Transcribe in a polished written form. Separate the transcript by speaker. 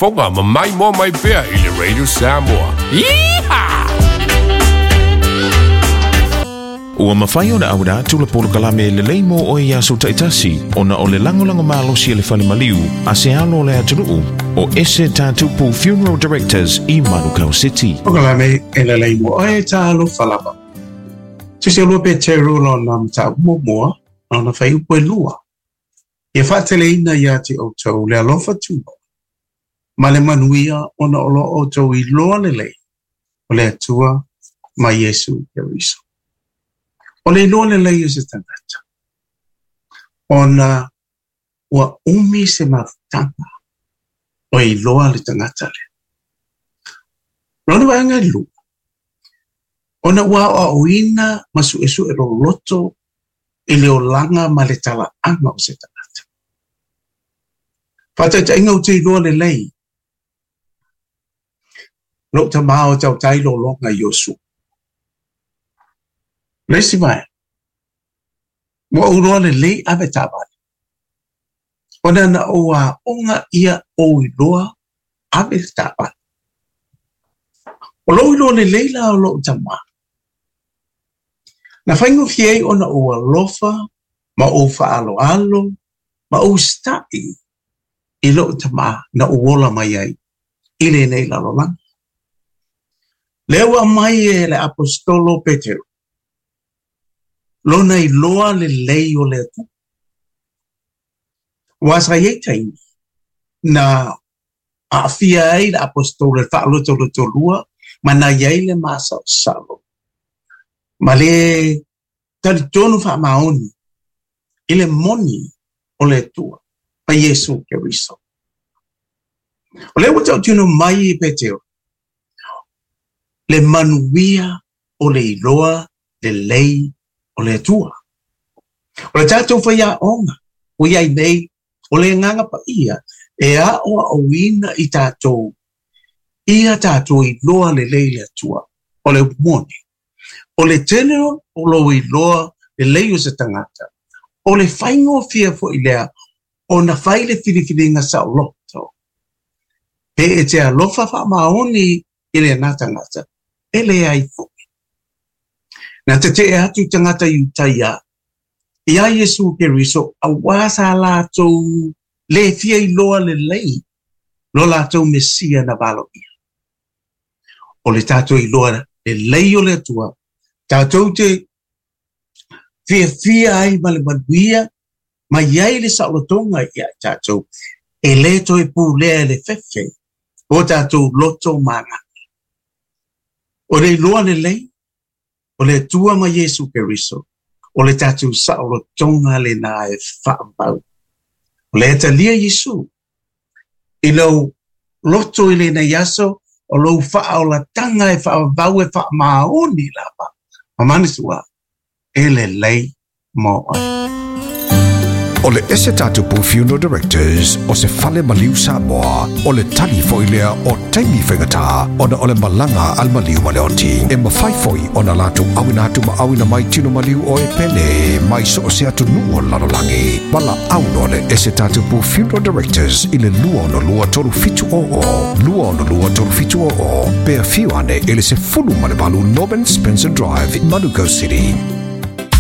Speaker 1: fonga ma mai mo mai pea i le Radio Samoa. Yeehaw!
Speaker 2: Ua mawhai o na aura tula polo kalame le leimo o e aso taitasi o na o le langolango malosi le whale maliu a se alo le atunuu o ese tātupu Funeral Directors i Manukau City.
Speaker 3: O kalame e le leimo o e tālo whalapa. Tisi alua pe te rolo na mta umomoa na na whai upo e lua. Ia whaatele ina ia te o tau le alofa tūma. Ma le manuia o na olo o tau i loa le lei o le atua ma Yesu Keriso. O le loa le lei o se tangata. O na ua umi se mawtanga o i loa le tangata le. Rona wanga i lua. O na ua o ina masu esu e loto i leo langa ma le tala anga o se tangata. Fata ta inga o te loa le lei. Lo ta mao tau tailo longa Yosu. Lesi mai. Mo uroa le lei ave tabani. Ona na oa onga ia o iloa ave tabani. O lo ilo le lei la o lo tama. Na whaingo fiei ona oa lofa, ma o faalo alo, ma o stai i lo tama na uola mai ai. Ile nei la lo lang. Lewa mai e le apostolo Petero. Lona i loa le lei o le atu. Wasa ye taimi na a fia ai le apostolo whaaloto le tolua ma na iei le masa o salo. Ma le tali tonu wha maoni i le moni o le tua pa Yesu Keriso. O le wata o tino mai i Petero. Le manuia o le iloa le lei o le tua. O le tātou whaia onga, o iai nei, o le nganga pa ia, e a oa o ina i tātou. Ia tātou i loa le lei le tua, o le moni. O le tenero, o lo i loa le lei o se tangata. O le whaingo fia fo i lea, o na whai le whiriwhiringa sa o loto. Pe e te alofa wha maoni i le nā tangata, e le ai fo. Na te te atu tangata i utaia, ia Yesu Keriso, a wasa lātou le fia i loa le lei, lo lātou mesia na walo ia. O le tātou i loa le lei o le atua, tātou te fia ai ma le manuia, ma iai le saolotonga ia tātou, e le toi pu lea le fefe, o tātou loto manga. O le loa le lei, o le tua ma Yesu Keriso, o le tatu saolo tonga le na e whaambau. O le etalia Yesu, i lau loto i le na yaso, o lau whaao la tanga e whaambau e whaamaoni lapa. Mamanisua, e le lei mo ai.
Speaker 4: O le ese tātupu Funeral Directors o se whale maliu Samoa o le tali foilea o taimi whaingatā ona o le malanga al maliu maleoti e mawhaifoi o na lātu awina atu ma awina mai tino maliu o e pele mai so o se atu nuo lalolangi wala auno le ese tātupu Funeral Directors i le lua ono lua toru fitu o pea fiu ane ele se fulu male balu Norman Spencer Drive in Manukau City.